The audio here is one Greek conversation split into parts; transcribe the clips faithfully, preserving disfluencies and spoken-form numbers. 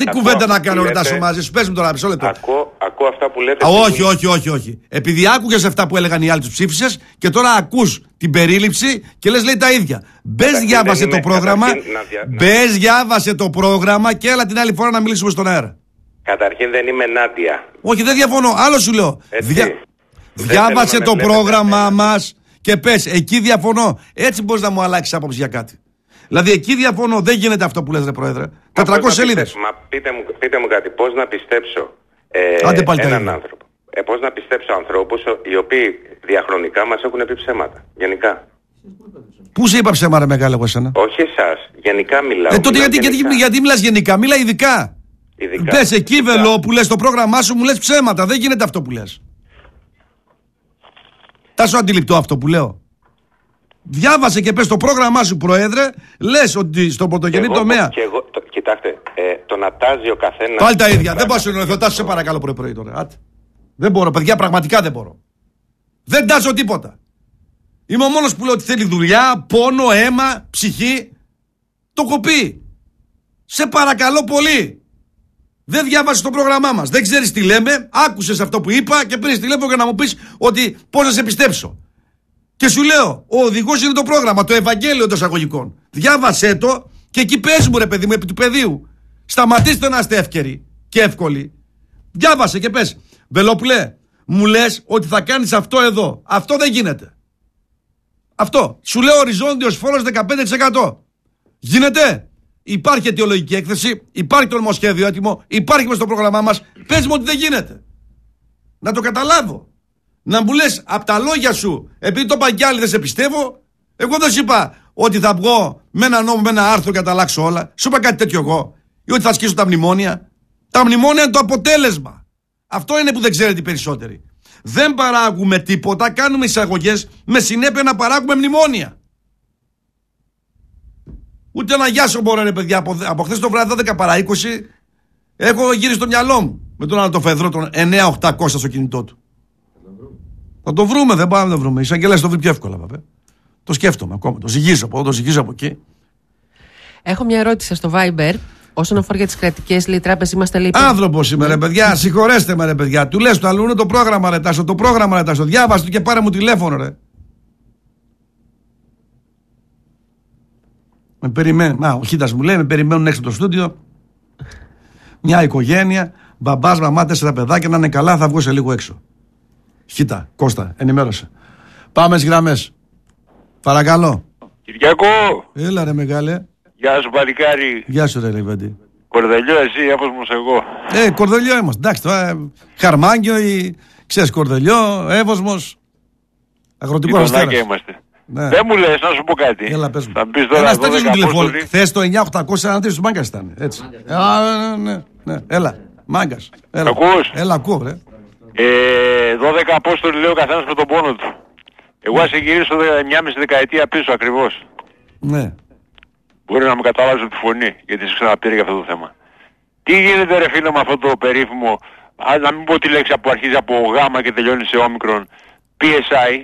Τι κουβέντα να κάνω, ρωτάσω μαζί σου, πες μου τώρα μισό λεπτό. Ακούω, ακούω αυτά που λέτε. Α, όχι, όχι, όχι, όχι. Επειδή άκουγες αυτά που έλεγαν οι άλλοι, τους ψήφισες και τώρα ακούς την περίληψη και λες λέει τα ίδια. Μπες, διάβασε το πρόγραμμα. Μπες, διάβασε το πρόγραμμα και έλα την άλλη φορά να μιλήσουμε στον αέρα. Καταρχήν δεν είμαι Νάντια. Όχι, δεν διαφωνώ. Άλλο σου λέω. Δια... Διάβασε το πρόγραμμά μας και πες, εκεί διαφωνώ. Έτσι μπορείς να μου αλλάξεις άποψη για κάτι. Δηλαδή εκεί διαφωνώ, δεν γίνεται αυτό που λες ρε Πρόεδρε. τετρακόσιες σελίδες. Μα πείτε μου, πείτε μου κάτι, πώς να πιστέψω ε, έναν άνθρωπο. Ε, πώς να πιστέψω ανθρώπους οι οποίοι διαχρονικά μας έχουν πει ψέματα. Γενικά. Πού σε είπα ψέμα ρε μεγάλε εγώ εσένα? Όχι εσάς, γενικά μιλάω. Ε, τότε γιατί, γιατί, γιατί, γιατί μιλάς γενικά, μίλα ειδικά. Ειδικά. Πες εκεί βελό που λες το πρόγραμμά σου μου λες ψέματα, δεν γίνεται αυτό που λες. Τάσο αντιληπτό αυτό που λέω. Διάβασε και πες το πρόγραμμά σου Πρόεδρε, λες ότι στον πρωτογενή εγώ, τομέα. Και εγώ, το, κοιτάξτε, ε, το να τάζει ο καθένας. Πάλι τα ίδια, δεν πάω να συνοηθώ, Τάσο σε παρακαλώ πρωί πρωί τώρα. Άτε. Δεν μπορώ, παιδιά, πραγματικά δεν μπορώ. Δεν τάζω τίποτα. Είμαι ο μόνος που λέω ότι θέλει δουλειά, πόνο, αίμα, ψυχή. Το έχω πει. Σε παρακαλώ πολύ. Δεν διάβασες το πρόγραμμά μας. Δεν ξέρεις τι λέμε. Άκουσες αυτό που είπα και πήρες τηλέφωνο για να μου πεις ότι πώς να σε πιστέψω. Και σου λέω, ο οδηγός είναι το πρόγραμμα, το Ευαγγέλιο των εισαγωγικών. Διάβασέ το και εκεί πες μου ρε παιδί μου, επί του πεδίου. Σταματήστε να είστε εύκαιροι και εύκολοι. Διάβασε και πες, Βελόπουλε, μου λες ότι θα κάνεις αυτό εδώ. Αυτό δεν γίνεται. Αυτό. Σου λέω οριζόντιος φόρος δεκαπέντε τοις εκατό. Γίνεται. Υπάρχει αιτιολογική έκθεση, υπάρχει το νομοσχέδιο έτοιμο, υπάρχει μες στο πρόγραμμά μας. Πες μου ότι δεν γίνεται. Να το καταλάβω. Να μου λες από τα λόγια σου, επειδή το είπα κι άλλοι δεν σε πιστεύω, εγώ δεν σου είπα ότι θα βγω με ένα νόμο, με ένα άρθρο και θα τα αλλάξω όλα. Σου είπα κάτι τέτοιο εγώ. Ή ότι θα ασκήσω τα μνημόνια. Τα μνημόνια είναι το αποτέλεσμα. Αυτό είναι που δεν ξέρετε οι περισσότεροι. Δεν παράγουμε τίποτα, κάνουμε εισαγωγές με συνέπεια να παράγουμε μνημόνια. Ούτε ένα γεια σου μπορώ ρε παιδιά. Από, από χθες το βράδυ δώδεκα παρά είκοσι έχω γύρει στο μυαλό μου με τον άλλο το Φεδρό, τον εννιά οκτακόσια στο κινητό του. Θα το βρούμε, δεν πάμε να το βρούμε. Η εισαγγελέα το βρει πιο εύκολα, βέβαια. Το σκέφτομαι ακόμα. Το ζυγίζω από εδώ, το ζυγίζω από εκεί. Έχω μια ερώτηση στο Viber. Όσον αφορά για τις κρατικές λέει τράπεζες, είμαστε λέει. Άνθρωπος είμαι, ρε παιδιά. Συγχωρέστε με, ρε παιδιά. Του λες το αλλού είναι το πρόγραμμα, ρε Τάσο. Το πρόγραμμα, ρε Τάσο. Διάβασε του και πάρε μου τηλέφωνο, ρε. Με περιμένουν. Μα, ο Χίτας μου λέει, με περιμένουν έξω από το στούντιο. Μια οικογένεια, μπαμπάς, μαμά, τέσσερα παιδάκια να είναι καλά, θα βγω σε λίγο έξω. Χίτα, Κώστα, ενημέρωσε. Πάμε στις γραμμές. Παρακαλώ. Κυριακό. Έλα ρε μεγάλε. Γεια σου παλικάρι. Γεια σου ρε Λεβέντη. Κορδελιό εσύ, Εύωσμος εγώ. Ε, Κορδελιό είμαστε. Εντάξει, τώρα Χαρμάγκιο ή ξέρεις Κορδελιό, Εύωσμος. Αγροτικό Αστέρας. είμαστε. Ναι. Δεν μου λες, να σου πω κάτι. Έλα, πες μου. Θα μπεις τώρα ένα τέτοιο τηλεφώνημα. Απόστολη. Θες το εννιά οκτακόσια ανάτηρης του Μάγκας ήταν. Έτσι. Α, ναι, ναι, ναι. Έλα, Μάγκας. Έλα. Ακούς? Έλα, ακούω, ρε. Ε, δώδεκα Απόστολοι λέει ο καθένας με τον πόνο του. Εγώ θα σε γυρίσω μια μισή δεκαετία πίσω ακριβώς. Ναι. Μπορεί να μου καταλάβεις τη φωνή, γιατί σου ξαναπήρε για αυτό το θέμα. Τι γίνεται ρε φίλε με αυτό το περίφημο, α, να μην πω τη λέξη που αρχίζει από γάμα και τελειώνει σε όμικρον, πι ες άι.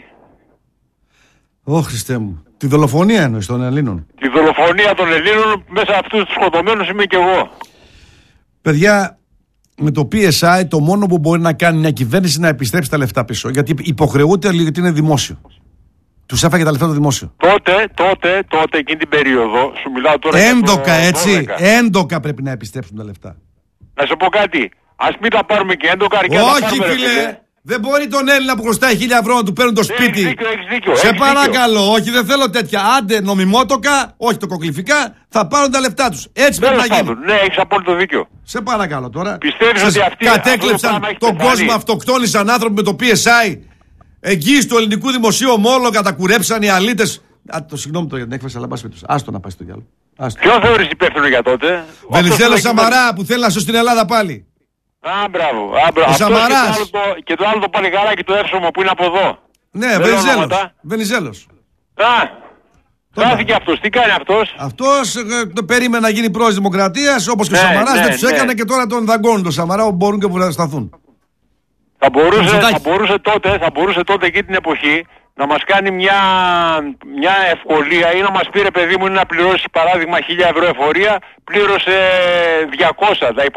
Ω Χριστέ μου. Τη δολοφονία εννοείς των Ελλήνων. Τη δολοφονία των Ελλήνων, μέσα από αυτούς τους σκοτωμένους είμαι και εγώ. Παιδιά, με το πι ες άι το μόνο που μπορεί να κάνει μια κυβέρνηση είναι να επιστρέψει τα λεφτά πίσω. Γιατί υποχρεούται γιατί είναι δημόσιο. Τους έφαγε τα λεφτά το δημόσιο. Τότε, τότε, τότε, εκείνη την περίοδο, σου μιλάω τώρα. Έντοκα για το έτσι. δώδεκα. Έντοκα πρέπει να επιστρέψουν τα λεφτά. Να σου πω κάτι. Ας μην τα πάρουμε και έντοκα αρκετά. Όχι φίλε. Δεν μπορεί τον Έλληνα που χρωστάει χίλια ευρώ να του παίρνουν το σπίτι. Έχεις δίκιο, έχεις δίκιο, Σε έχεις παρακαλώ, δίκιο. Όχι, δεν θέλω τέτοια. Άντε νομιμότοκα, όχι το κοκλιφικά, θα πάρουν τα λεφτά τους. Έτσι πρέπει να γίνει. Ναι, έχεις απόλυτο δίκιο. Σε παρακαλώ τώρα. Πιστεύεις Σας ότι αυτοί κατέκλεψαν τον κόσμο, αυτοκτόνησαν άνθρωποι με το πι ες άι. Εγγύηση του ελληνικού δημοσίου ομόλογα, τα κουρέψαν οι αλήτες. Α, το συγγνώμη τώρα για την έκφραση, αλλά πάση τους. Άστο να πάει στο διάλογο. Ποιον θεωρείς υπεύθυνο για τότε? Βενιζέλος Σαμαρά που θέλει να σώσει την Ελλάδα πάλι. Α, μπράβο. Α, μπράβο. Ο Σαμαράς. Και το, άλλο το, και το άλλο το παλιγαράκι του εύσωμο που είναι από εδώ. Ναι, Βενιζέλος. Βενιζέλος. Α, χάθηκε αυτός. Τι κάνει αυτός? Αυτός ε, το περίμενε να γίνει πρόεδρος Δημοκρατίας, όπως και ναι, ο Σαμαράς ναι, δεν τους ναι. έκανε και τώρα τον δαγκώνουν τον Σαμαρά όπου μπορούν και που να σταθούν. Θα μπορούσε, θα μπορούσε, τότε, θα μπορούσε τότε εκεί την εποχή να μας κάνει μια, μια ευκολία ή να μας πει ρε παιδί μου είναι να πληρώσει παράδειγμα χίλια ευρώ εφορία, πλήρωσε διακόσια.